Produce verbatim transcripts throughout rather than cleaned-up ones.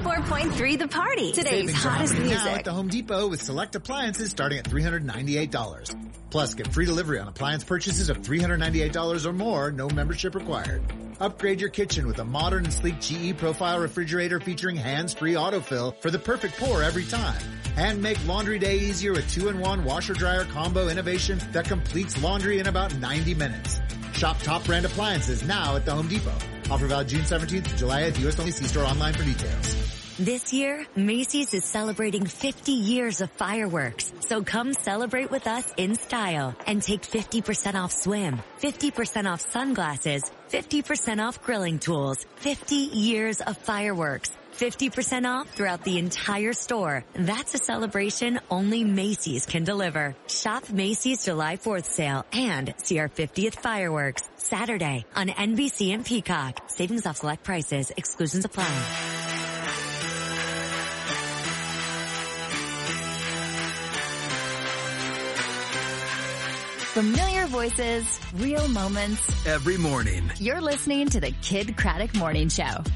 ninety-four point three The Party. Today's Savings are hottest happening music. now at the Home Depot with select appliances starting at three hundred ninety-eight dollars. Plus, get free delivery on appliance purchases of three hundred ninety-eight dollars or more, no membership required. Upgrade your kitchen with a modern and sleek G E Profile refrigerator featuring hands-free autofill for the perfect pour every time. And make laundry day easier with two in one washer-dryer combo innovation that completes laundry in about ninety minutes. Shop top brand appliances now at the Home Depot. Offer valid June seventeenth to July eighth. U S only. See store online for details. This year, Macy's is celebrating fifty years of fireworks. So come celebrate with us in style and take fifty percent off swim, fifty percent off sunglasses, fifty percent off grilling tools, fifty years of fireworks, fifty percent off throughout the entire store. That's a celebration only Macy's can deliver. Shop Macy's July fourth sale and see our fiftieth fireworks Saturday on N B C and Peacock. Savings off select prices. Exclusions apply. Familiar voices, real moments. Every morning. You're listening to the Kid Craddock Morning Show. All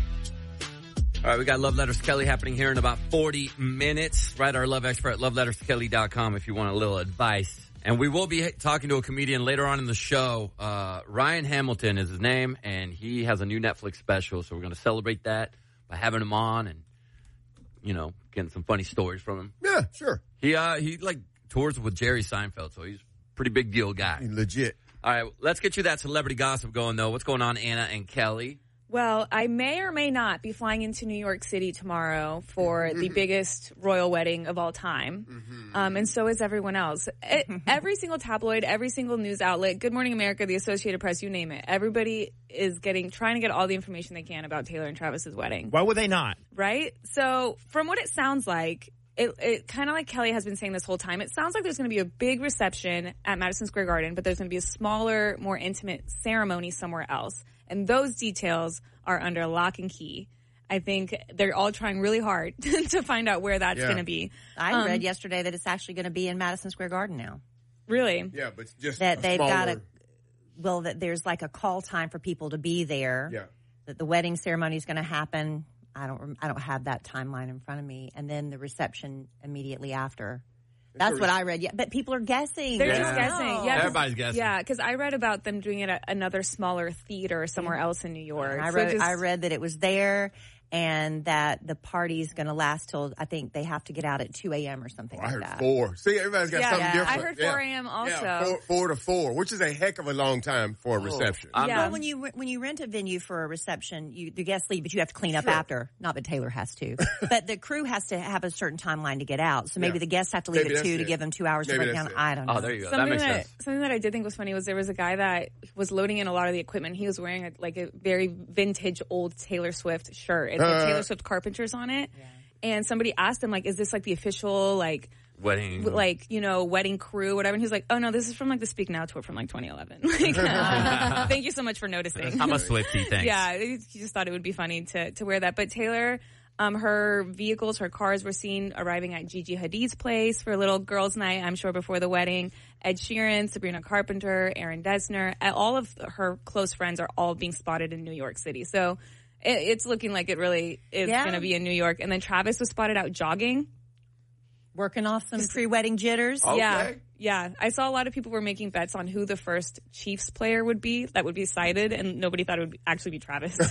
right, we got Love Letters Kelly happening here in about forty minutes. Write our love expert at love letters kelly dot com if you want a little advice. And we will be talking to a comedian later on in the show. Uh, Ryan Hamilton is his name, and he has a new Netflix special. So we're going to celebrate that by having him on and, you know, getting some funny stories from him. Yeah, sure. He, uh, he like tours with Jerry Seinfeld, so he's pretty big deal guy. Legit. All right, let's get you that celebrity gossip going, though. What's going on, Anna and Kelly? Well, I may or may not be flying into New York City tomorrow for mm-hmm. the biggest royal wedding of all time. Mm-hmm. Um, and so is everyone else. It, every single tabloid, every single news outlet, Good Morning America, the Associated Press, you name it. Everybody is getting, trying to get all the information they can about Taylor and Travis's wedding. Why would they not? Right? So from what it sounds like, It, it kind of like Kelly has been saying this whole time, it sounds like there's going to be a big reception at Madison Square Garden, but there's going to be a smaller, more intimate ceremony somewhere else. And those details are under lock and key. I think they're all trying really hard to find out where that's yeah. going to be. I um, read yesterday that it's actually going to be in Madison Square Garden now. Really? Yeah, but just that a they've smaller... got a, well, that there's like a call time for people to be there. Yeah. That the wedding ceremony is going to happen. I don't. I don't have that timeline in front of me, and then the reception immediately after. That's re- what I read. Yeah, but people are guessing. They're Yeah. just guessing. Yeah, Everybody's guessing. Yeah, because I read about them doing it at another smaller theater somewhere Mm-hmm. else in New York. I So read. just- I read that it was there, and that the party's going to last till I think they have to get out at two a.m. or something Oh, I like heard that. four. See, everybody's got Yeah, something yeah. different. I heard Yeah. four a.m. also. Yeah, four, four to four, which is a heck of a long time for a reception. I'm Yeah. Well, when you when you rent a venue for a reception, you the guests leave, but you have to clean up Sure. after. Not that Taylor has to, but the crew has to have a certain timeline to get out. So maybe Yeah. the guests have to leave Maybe at two that's to it. give them two hours Maybe to break that's down. it. I don't know. Oh, there you go. That Something makes that, sense. something that I did think was funny was there was a guy that was loading in a lot of the equipment. He was wearing a, like a very vintage old Taylor Swift shirt. It had Uh. Taylor Swift Carpenters on it. And somebody asked him, like, is this like the official, like, Wedding. w- like, you know, wedding crew, whatever? And he was like, oh no, this is from like the Speak Now tour from like twenty eleven. Like, uh, thank you so much for noticing. I'm a Swiftie, thanks. Yeah, he just thought it would be funny to, to wear that. But Taylor, um, her vehicles, her cars were seen arriving at Gigi Hadid's place for a little girls' night, I'm sure, before the wedding. Ed Sheeran, Sabrina Carpenter, Aaron Dessner, uh, all of her close friends are all being spotted in New York City. So it, it's looking like it really is Yeah. going to be in New York. And then Travis was spotted out jogging. Working off some pre-wedding jitters. Okay. Yeah. Yeah. I saw a lot of people were making bets on who the first Chiefs player would be that would be cited, and nobody thought it would actually be Travis. so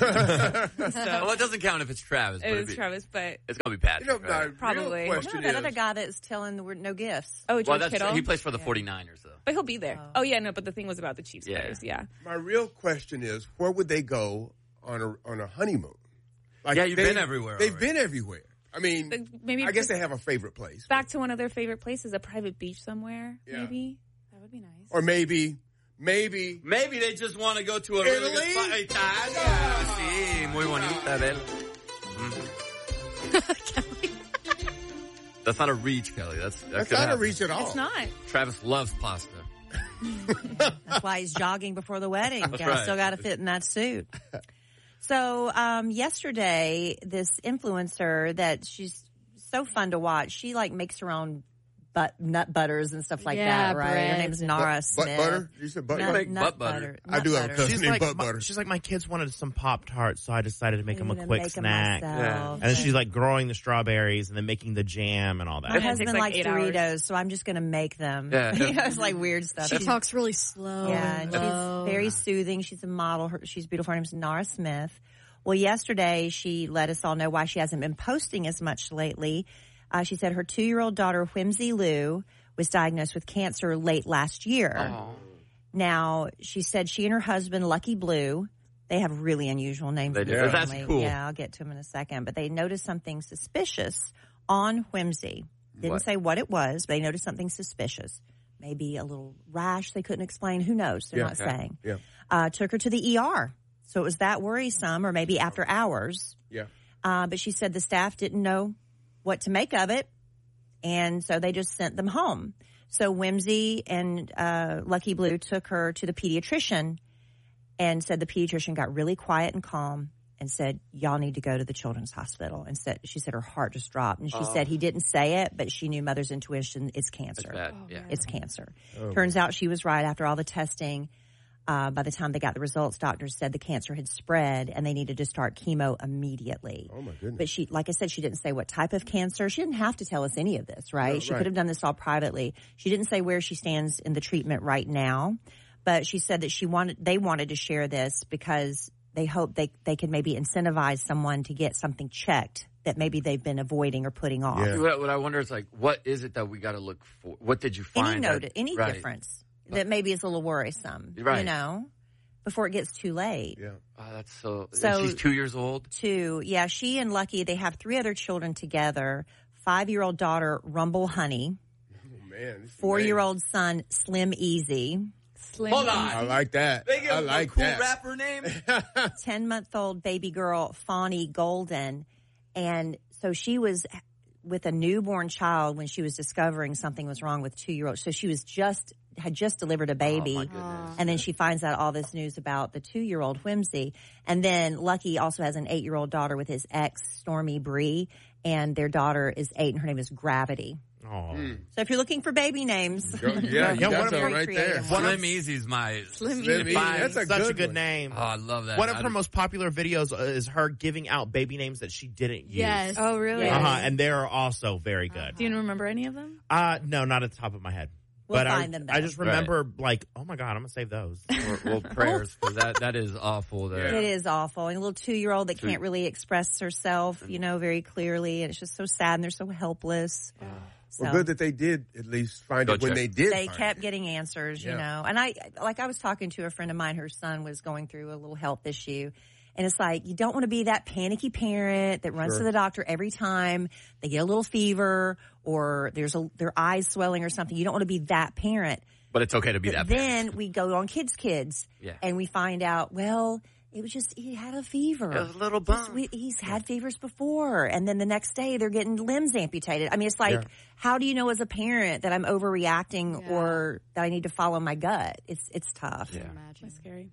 Well, it doesn't count if it's Travis. but it it'd is be- Travis, but It's going to be Patrick. You know, right? my Probably. real No, question that is, other guy that's telling the word no gifts. oh, George Well, that's Kittle. he plays for the 49ers, though. But he'll be there. Oh. yeah, no, but the thing was about the Chiefs Yeah. players, yeah. my real question is, where would they go on a on a honeymoon? Like Yeah, you've they- been everywhere They've already. been everywhere. I mean, Like, maybe I guess just they have a favorite place, Back to one of their favorite places, a private beach somewhere, Yeah. maybe. That would be nice. or maybe, maybe. Maybe they just want to go to a really good Italy? spot. Italia. Sí, muy bonita, Bel. Mhm. That's not a reach, Kelly. That's that That's could not a happen. reach at all. It's not. Travis loves pasta. That's why he's jogging before the wedding. That's Got- right. Still got to fit in that suit. So um, yesterday, this influencer that she's so fun to watch. She like makes her own but nut butters and stuff like Yeah, that, right? bread. Her name's Nara Butt, Smith. butt butter? You said butt Nut, butter? Make nut butt butter. I do have a Nut cousin She's named like, butt my, butter. she's like, my kids wanted some Pop Tarts, so I decided to make them a I'm gonna quick make 'em snack. myself. And then she's like growing the strawberries and then making the jam and all My that. it husband takes like likes eight Doritos, hours. so I'm just going to make them. Yeah. You know, it's like weird stuff. She She's- talks really slow. Yeah, and and low. she's very soothing. She's a model. Her, she's beautiful. Her name's Nara Smith. Well, yesterday she let us all know why she hasn't been posting as much lately. Uh, she said her two-year-old daughter, Whimsy Lou, was diagnosed with cancer late last year. Oh. Now, she said she and her husband, Lucky Blue, they have really unusual names. They in do. the That's family. cool. Yeah, I'll get to them in a second. But they noticed something suspicious on Whimsy. Didn't What? say what it was, but they noticed something suspicious. Maybe a little rash they couldn't explain. Who knows? They're Yeah. not Okay. saying. Yeah. Uh, took her to the E R. So it was that worrisome, or maybe after hours. Yeah. Uh, but she said the staff didn't know what to make of it. And so they just sent them home. So Whimsy and uh, Lucky Blue took her to the pediatrician and said the pediatrician got really quiet and calm and said, y'all need to go to the children's hospital. And said, she said her heart just dropped. And she Oh. said he didn't say it, but she knew mother's intuition, it's cancer. That's bad. Yeah. It's cancer. Oh. Turns out she was right. After all the testing, uh, by the time they got the results, doctors said the cancer had spread and they needed to start chemo immediately. Oh, my goodness. But she, like I said, she didn't say what type of cancer. She didn't have to tell us any of this, right? No, she right. could have done this all privately. She didn't say where she stands in the treatment right now, but she said that she wanted, they wanted to share this because they hope they, they could maybe incentivize someone to get something checked that maybe they've been avoiding or putting off. Yeah. What, what I wonder is like, what is it that we got to look for? What did you find? Any note, that- any right. difference that maybe is a little worrisome, Right. you know, before it gets too late. Yeah. Oh, that's so. So- she's two years old. Two, yeah, she and Lucky, they have three other children together. Five-year-old daughter, Rumble Honey. Oh, man. this is Four-year-old son, Slim Easy. Slim. Hold on. nice. I like that. They give I him like a cool that. rapper name. ten-month-old baby girl, Fawny Golden. And so she was with a newborn child when she was discovering something was wrong with two-year-old. So she was just, had just delivered a baby. Oh, my goodness. And then she finds out all this news about the two-year-old Whimsy. And then Lucky also has an eight-year-old daughter with his ex, Stormy Bree. And their daughter is eight, and her name is Gravity. Oh. So if you're looking for baby names, Go- yeah, you Yeah, got one of something them- right there. One Slim Easy's my. Slim Slim Easy. Easy. That's a Such good a good one. name. Oh, I love that. One of I her did- most popular videos uh, is her giving out baby names that she didn't use. Yes. Oh, really? Yeah. Uh-huh, and they're also very good. Do you remember any of them? Uh, no, not at the top of my head. We'll but find I, them, though. I just Right. remember, like, oh my God, I'm going to save those. Well, well, prayers, because that, that is awful there. it is awful. And a little two-year-old that Two- can't really express herself, you know, very clearly. And it's just so sad, and they're so helpless. So Well, good that they did at least find Go it when check. they did. they find kept it. getting answers, you Yeah. know. And I, like I was talking to a friend of mine, her son was going through a little health issue. And it's like, you don't want to be that panicky parent that runs Sure. to the doctor every time they get a little fever or there's a, their eyes swelling or something. You don't want to be that parent. But it's okay to be But that. then we go on Kids Kids Yeah. and we find out, well, it was just, he had a fever. It was a little Just- bump. we- he's had fevers before. And then the next day they're getting limbs amputated. I mean, it's like, Yeah. how do you know as a parent that I'm overreacting Yeah. or that I need to follow my gut? It's, it's tough. Yeah. Imagine. That's scary.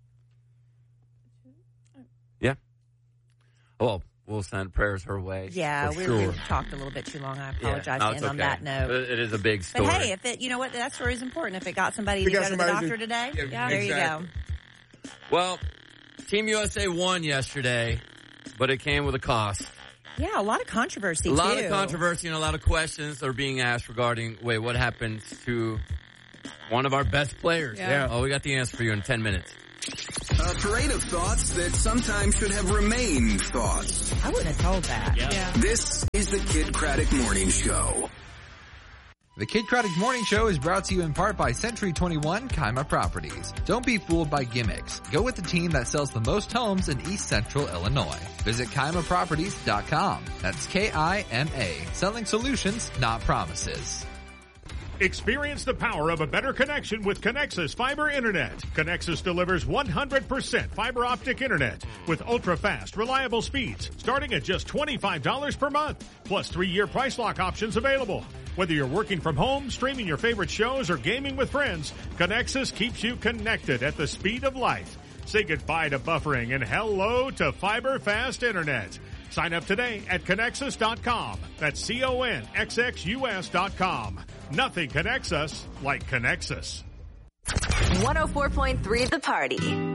Well, we'll send prayers her way. Yeah, for we, sure. we talked a little bit too long. I Yeah. apologize No, to it's end on okay. that note. It it is a big But story. hey, if it, you know what, that story is important. If it got somebody If to it go got to the somebody doctor to- today, Yeah, there exactly. you go. Well, Team U S A won yesterday, but it came with a cost. Yeah, a lot of controversy A lot too. of controversy and a lot of questions are being asked regarding, wait, what happens to one of our best players? Yeah. Oh, we got the answer for you in ten minutes. A parade of thoughts that sometimes should have remained thoughts. I wouldn't have told that. Yeah. This is the Kid Craddock Morning Show. The Kid Craddock Morning Show is brought to you in part by Century twenty-one Kaima Properties. Don't be fooled by gimmicks. Go with the team that sells the most homes in East Central Illinois. Visit Kaima Properties dot com. That's K I M A. Selling solutions, not promises. Experience the power of a better connection with Connexus Fiber Internet. Connexus delivers one hundred percent fiber optic internet with ultra-fast, reliable speeds starting at just twenty-five dollars per month, plus three-year price lock options available. Whether you're working from home, streaming your favorite shows, or gaming with friends, Connexus keeps you connected at the speed of light. Say goodbye to buffering and hello to fiber fast internet. Sign up today at Connexus dot com. That's C O N X X U S dot com. Nothing connects us like Connexus. one oh four point three The Party.